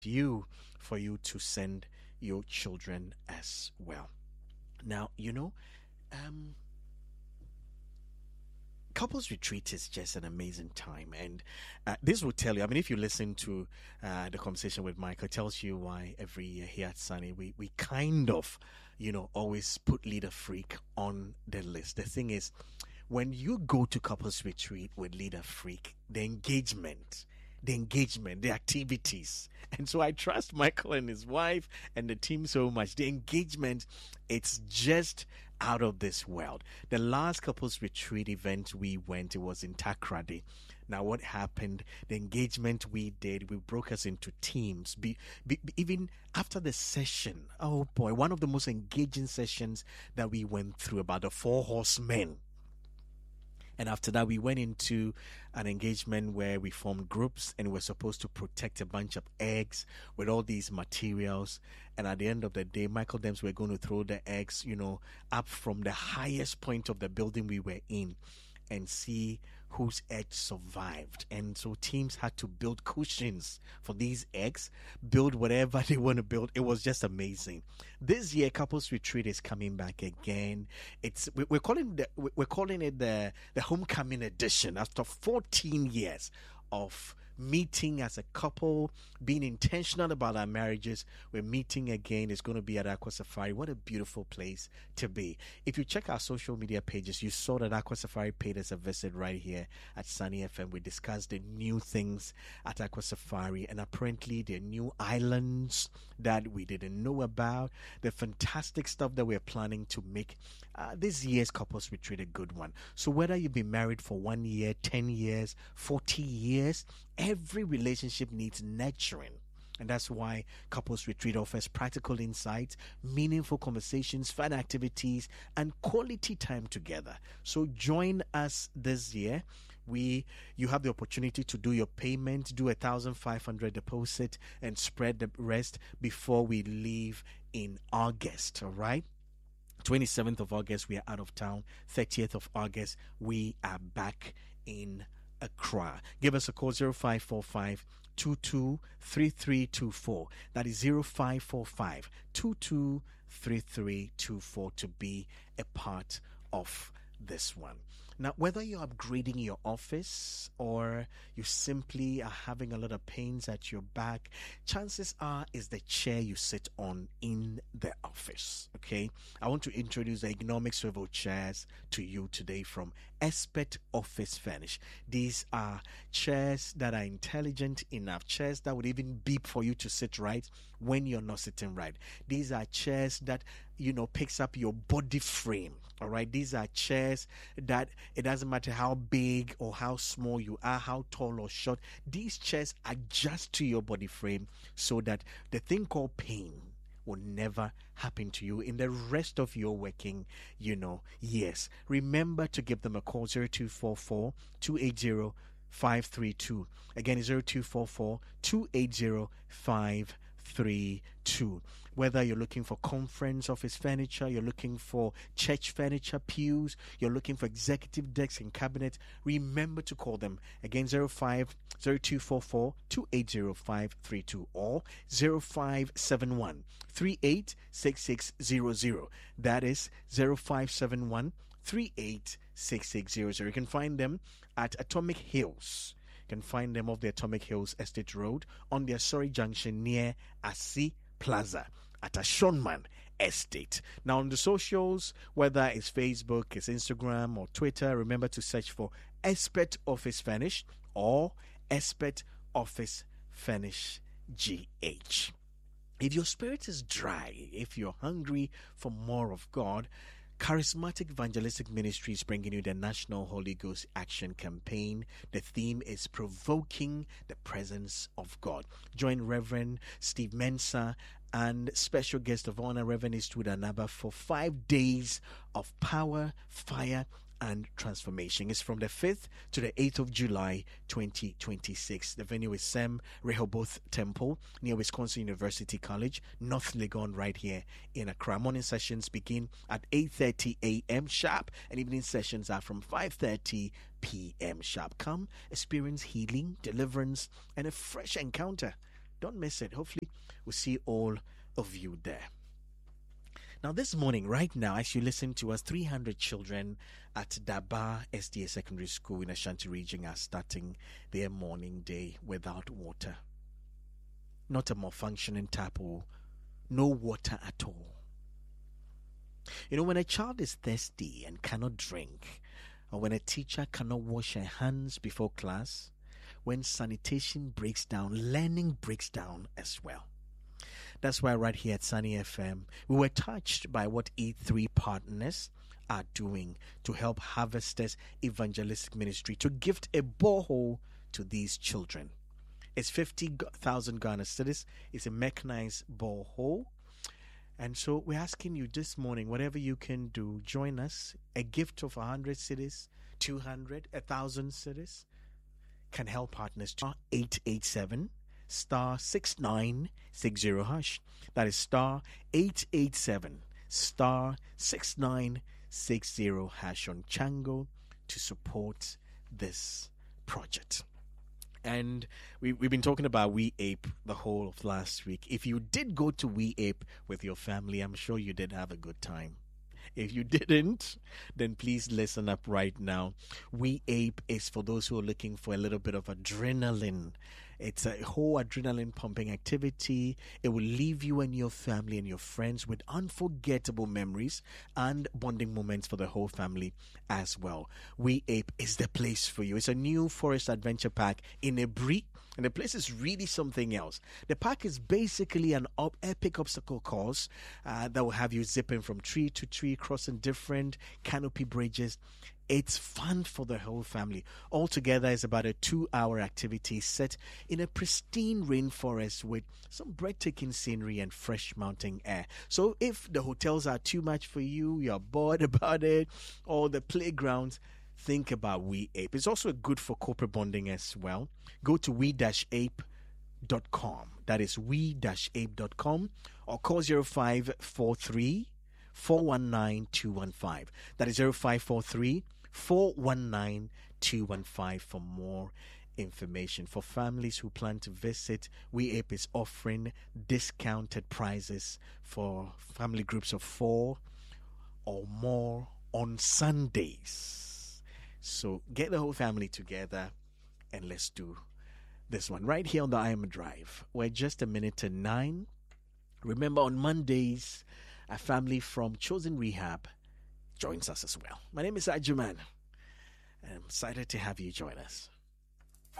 you for you to send your children as well. Now, um, couples retreat is just an amazing time, and this will tell you. I mean, if you listen to the conversation with Michael, it tells you why every year here at Sunny we kind of, always put Leader Freak on the list. The thing is, when you go to couples retreat with Leader Freak, the activities. And so I trust Michael and his wife and the team so much. The engagement, it's just out of this world. The last couples retreat event we went, it was in Takrady. Now, what happened? The engagement we did, we broke us into teams. Even after the session, oh boy, one of the most engaging sessions that we went through about the four horsemen. And after that, we went into an engagement where we formed groups and we're supposed to protect a bunch of eggs with all these materials. And at the end of the day, Michael Dems were going to throw the eggs, up from the highest point of the building we were in and see whose egg survived. And so teams had to build cushions for these eggs, build whatever they want to build. It was just amazing. This year, couples retreat is coming back again. We're calling it the homecoming edition. After 14 years of meeting as a couple, being intentional about our marriages, we're meeting again. It's going to be at Aqua Safari. What a beautiful place to be. If you check our social media pages, you saw that Aqua Safari paid us a visit right here at Sunny FM. We discussed the new things at Aqua Safari, and apparently the new islands that we didn't know about, the fantastic stuff that we're planning to make this year's couples retreat a good one. So whether you've been married for 1 year, 10 years, 40 years, every relationship needs nurturing. And that's why Couples Retreat offers practical insights, meaningful conversations, fun activities, and quality time together. So join us this year. You have the opportunity to do your payment, do 1,500 deposit, and spread the rest before we leave in August. All right. 27th of August, we are out of town. 30th of August, we are back in Accra. Give us a call 0545 223324. That is 0545 223324 to be a part of this one. Now, whether you're upgrading your office or you simply are having a lot of pains at your back, chances are is the chair you sit on in the office. Okay, I want to introduce the ergonomic swivel chairs to you today from Expert Office Furnish. These are chairs that are intelligent enough, chairs that would even beep for you to sit right when you're not sitting right. These are chairs that picks up your body frame. All right, these are chairs that it doesn't matter how big or how small you are, how tall or short. These chairs adjust to your body frame so that the thing called pain will never happen to you in the rest of your working, years. Remember to give them a call 0244 280 532. Again, 0244 280 532. Whether you're looking for conference office furniture, you're looking for church furniture, pews, you're looking for executive desks and cabinets, remember to call them. Again, 0244 280 532 or 0571 386600. That is 0571 386600. You can find them at Atomic Hills. You can find them off the Atomic Hills Estate Road on the Asori Junction near Asi Plaza at Ashonman Estate. Now on the socials, whether it's Facebook, it's Instagram or Twitter, remember to search for Expert Office Furnish or Expert Office Furnish GH. If your spirit is dry, if you're hungry for more of God, Charismatic Evangelistic Ministry is bringing you the National Holy Ghost Action Campaign. The theme is Provoking the Presence of God. Join Reverend Steve Mensah and special guest of honor, Reverend Eastwood Anaba, for 5 days of power, fire, and transformation. It's from the 5th to the 8th of July 2026. The venue is Sam Rehoboth Temple near Wisconsin University College, North Legon, right here in Accra. Morning sessions begin at 8:30 a.m. sharp, and evening sessions are from 5:30 p.m. sharp. Come experience healing, deliverance, and a fresh encounter Don't miss it. Hopefully, we'll see all of you there. Now, this morning, right now, as you listen to us, 300 children at Daba SDA Secondary School in Ashanti region are starting their morning day without water. Not a malfunctioning tap or no water at all. You know, when a child is thirsty and cannot drink, or when a teacher cannot wash her hands before class, when sanitation breaks down, learning breaks down as well. That's why right here at Sunny FM, we were touched by what E3 partners are doing to help Harvesters Evangelistic Ministry to gift a borehole to these children. It's 50,000 Ghana cedis. It's a mechanized borehole. And so we're asking you this morning, whatever you can do, join us. A gift of 100 cedis, 200, 1,000 cedis can help partners. 887 star 6960 hash. That is star 887 star 6960 hash on Chango to support this project. And we've been talking about We Ape the whole of last week. If you did go to We Ape with your family, I'm sure you did have a good time. If you didn't, then please listen up right now. We Ape is for those who are looking for a little bit of adrenaline. It's a whole adrenaline pumping activity. It will leave you and your family and your friends with unforgettable memories and bonding moments for the whole family as well. We Ape is the place for you. It's a new forest adventure park in Ebri, and the place is really something else. The park is basically an epic obstacle course that will have you zipping from tree to tree, crossing different canopy bridges. It's fun for the whole family. Altogether, it's about a 2-hour activity set in a pristine rainforest with some breathtaking scenery and fresh mountain air. So if the hotels are too much for you, you're bored about it, or the playgrounds, think about We Ape. It's also good for corporate bonding as well. Go to we-ape.com. That is we-ape.com, or call 0543 419 215. That is 0543 419 215 for more information. For families who plan to visit, We Ape is offering discounted prices for family groups of 4 or more on Sundays. So get the whole family together and let's do this one right here on the IM Drive. We're just a minute to 9. Remember, on Mondays, a family from Chosen Rehab joins us as well. My name is Ajuman, and I'm excited to have you join us.